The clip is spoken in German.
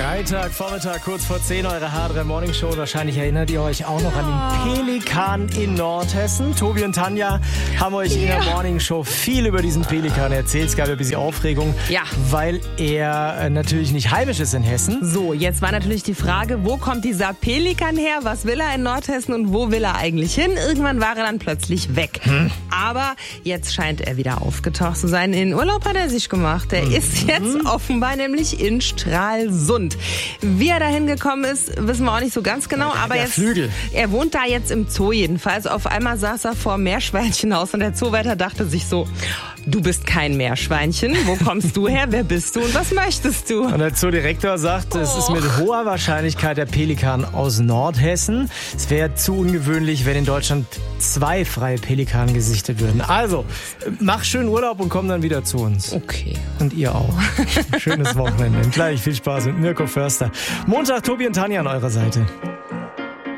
Freitag, Vormittag, kurz vor 10, eure H3 Morning Show. Wahrscheinlich erinnert ihr euch auch noch an den Pelikan in Nordhessen. Tobi und Tanja haben euch in der Morning Show viel über diesen Pelikan erzählt. Es gab ein bisschen Aufregung, weil er natürlich nicht heimisch ist in Hessen. So, jetzt war natürlich die Frage, wo kommt dieser Pelikan her? Was will er in Nordhessen und wo will er eigentlich hin? Irgendwann war er dann plötzlich weg. Aber jetzt scheint er wieder aufgetaucht zu sein. In Urlaub hat er sich gemacht. Er ist jetzt offenbar nämlich in Stralsund. Wie er da hingekommen ist, wissen wir auch nicht so ganz genau. Aber jetzt, er wohnt da jetzt im Zoo jedenfalls. Auf einmal saß er vor dem Meerschweinchenhaus und der Zoowärter dachte sich so, du bist kein Meerschweinchen. Wo kommst du her? Wer bist du und was möchtest du? Und der Zoodirektor sagt, es ist mit hoher Wahrscheinlichkeit der Pelikan aus Nordhessen. Es wäre zu ungewöhnlich, wenn in Deutschland 2 freie Pelikanen gesichtet würden. Also, mach schön Urlaub und komm dann wieder zu uns. Okay. Und ihr auch. Schönes Wochenende. Und gleich viel Spaß mit Mirko Förster. Montag, Tobi und Tanja an eurer Seite.